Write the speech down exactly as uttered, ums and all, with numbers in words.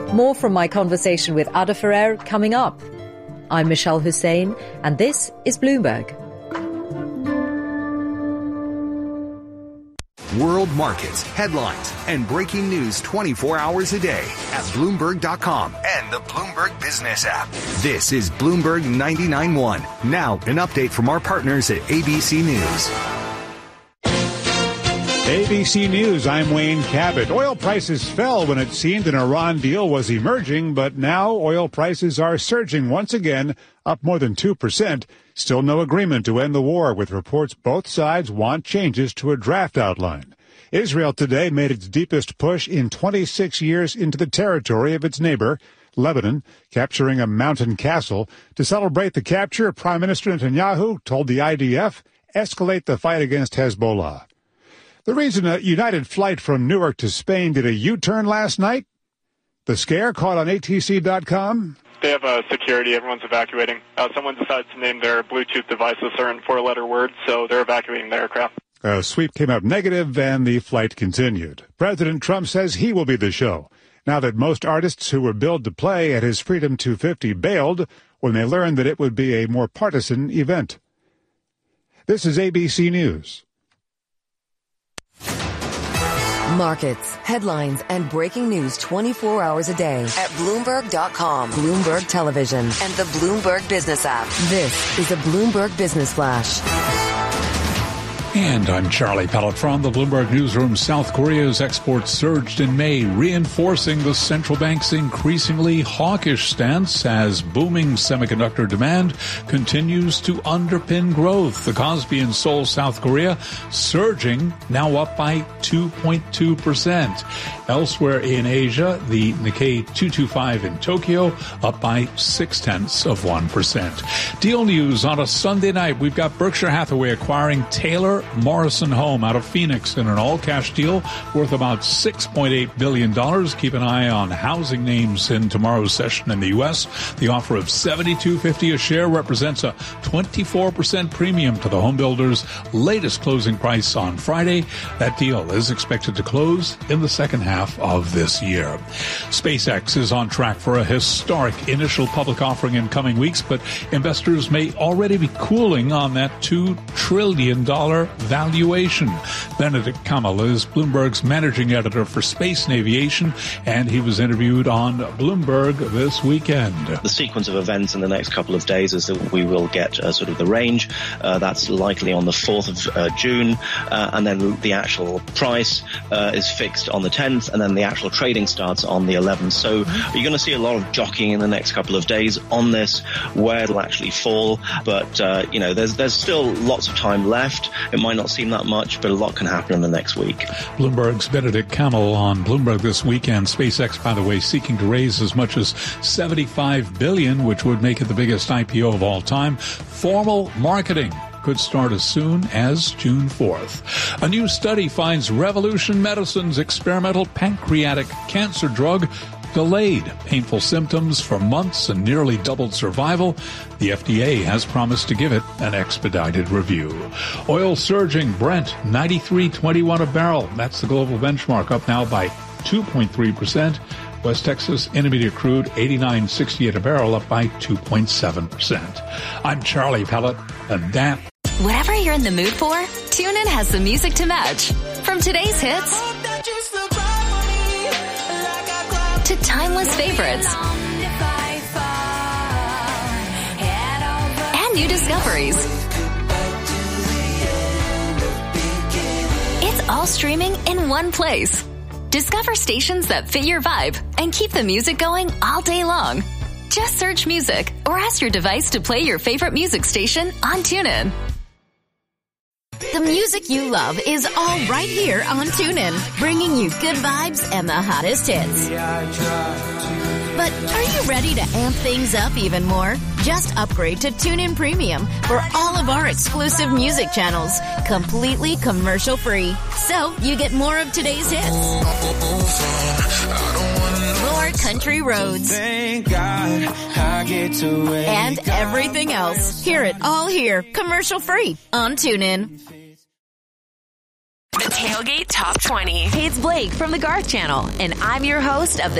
More from my conversation with Ada Ferrer coming up. I'm Michelle Hussein, and this is Bloomberg. World markets, headlines, and breaking news twenty-four hours a day at Bloomberg dot com and the Bloomberg Business app. This is Bloomberg ninety-nine point one. Now, an update from our partners at A B C News. A B C News, I'm Wayne Cabot. Oil prices fell when it seemed an Iran deal was emerging, but now oil prices are surging once again, up more than two percent. Still no agreement to end the war, with reports both sides want changes to a draft outline. Israel today made its deepest push in twenty-six years into the territory of its neighbor, Lebanon, capturing a mountain castle. To celebrate the capture, Prime Minister Netanyahu told the I D F, escalate the fight against Hezbollah. The reason a United flight from Newark to Spain did a U-turn last night? The scare caught on A T C dot com? They have uh, security. Everyone's evacuating. Uh, someone decided to name their Bluetooth device a certain four-letter word, so they're evacuating the aircraft. A sweep came out negative, and the flight continued. President Trump says he will be the show, now that most artists who were billed to play at his Freedom two fifty bailed when they learned that it would be a more partisan event. This is A B C News. Markets, headlines, and breaking news twenty-four hours a day at Bloomberg dot com, Bloomberg Television, and the Bloomberg Business app. This is a Bloomberg Business Flash. And I'm Charlie Pellet from the Bloomberg Newsroom. South Korea's exports surged in May, reinforcing the central bank's increasingly hawkish stance as booming semiconductor demand continues to underpin growth. The Kospi in Seoul, South Korea, surging, now up by two point two percent. Elsewhere in Asia, the Nikkei two twenty-five in Tokyo up by six tenths of one percent. Deal news on a Sunday night. We've got Berkshire Hathaway acquiring Taylor Morrison Home out of Phoenix in an all-cash deal worth about six point eight billion dollars. Keep an eye on housing names in tomorrow's session in the U S. The offer of seventy-two fifty a share represents a twenty-four percent premium to the home builder's latest closing price on Friday. That deal is expected to close in the second half of this year. SpaceX is on track for a historic initial public offering in coming weeks, but investors may already be cooling on that two trillion dollars valuation. Benedict Kamel is Bloomberg's managing editor for space and aviation, and he was interviewed on Bloomberg this weekend. The sequence of events in the next couple of days is that we will get uh, sort of the range. Uh, that's likely on the fourth of uh, June, uh, and then the actual price uh, is fixed on the tenth, and then the actual trading starts on the eleventh. So you're going to see a lot of jockeying in the next couple of days on this, where it'll actually fall. But, uh, you know, there's, there's still lots of time left. It might not seem that much, but a lot can happen in the next week. Bloomberg's Benedict Kamel on Bloomberg this weekend. SpaceX, by the way, seeking to raise as much as seventy-five billion dollars, which would make it the biggest I P O of all time. Formal marketing could start as soon as June fourth. A new study finds Revolution Medicine's experimental pancreatic cancer drug delayed painful symptoms for months and nearly doubled survival. The F D A has promised to give it an expedited review. Oil surging, Brent ninety-three twenty-one a barrel. That's the global benchmark, up now by two point three percent. West Texas Intermediate Crude eighty-nine sixty-eight a barrel, up by two point seven percent. I'm Charlie Pellet, and that. Whatever you're in the mood for, TuneIn has the music to match. From today's hits to timeless favorites and new discoveries. It's all streaming in one place. Discover stations that fit your vibe and keep the music going all day long. Just search music or ask your device to play your favorite music station on TuneIn. The music you love is all right here on TuneIn, bringing you good vibes and the hottest hits. But are you ready to amp things up even more? Just upgrade to TuneIn Premium for all of our exclusive music channels, completely commercial-free. So you get more of today's hits, more country roads, and everything else. Hear it all here, commercial-free on TuneIn. The Tailgate Top twenty. Hey, it's Blake from the Garth Channel, and I'm your host of the